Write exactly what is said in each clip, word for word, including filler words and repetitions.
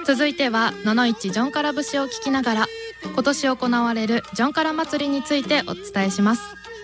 続いては野々市ジョンカラ節を聞きながら今年行われるジョンカラ祭りについてお伝えします。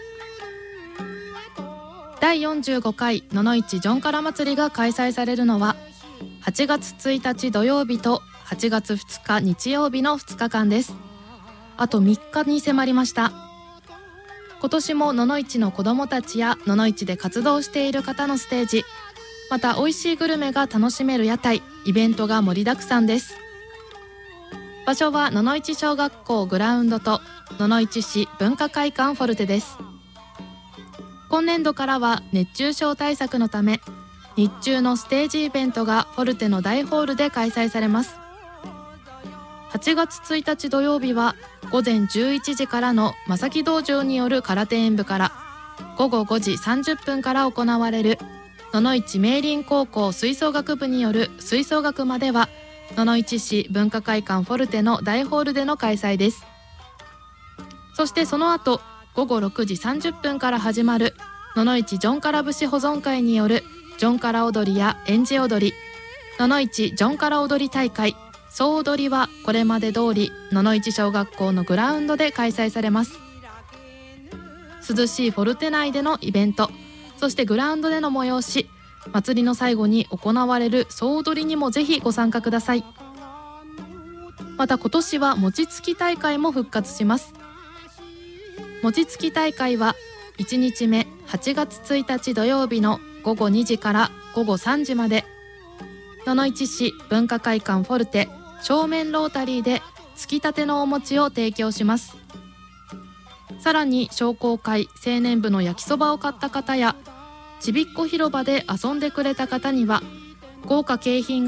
だいよんじゅうごかい野々市ジョンカラ祭りが開催されるのははちがつついたち土曜日とはちがつふつか日曜日のふつかかんです。あとみっかに迫りました。今年も野々市の子どもたちや野々市で活動している方のステージ、また美味しいグルメが楽しめる屋台、イベントが盛りだくさんです。場所は野々市小学校グラウンドと野々市市文化会館フォルテです。今年度からは熱中症対策のため日中のステージイベントがフォルテの大ホールで開催されます。はちがつついたち土曜日はごぜんじゅういちじからの正木道場による空手演舞からごごごじさんじゅっぷんから行われる野々市明林高校吹奏楽部による吹奏楽までは野々市市文化会館フォルテの大ホールでの開催です。そしてその後ごごろくじさんじゅっぷんから始まる野々市ジョンカラ節保存会によるジョンカラ踊りや演じ踊り、野々市ジョンカラ踊り大会、総踊りはこれまで通り野々市小学校のグラウンドで開催されます。涼しいフォルテ内でのイベント、そしてグラウンドでの催し、祭りの最後に行われる総踊りにもぜひご参加ください。また今年は餅つき大会も復活します。餅つき大会はいちにちめはちがつついたち土曜日のごごにじからごごさんじまで野々市市文化会館フォルテ正面ロータリーでつきたてのお餅を提供します。さらに商工会青年部の焼きそばを買った方やちびっこ広場で遊んでくれた方には豪華景品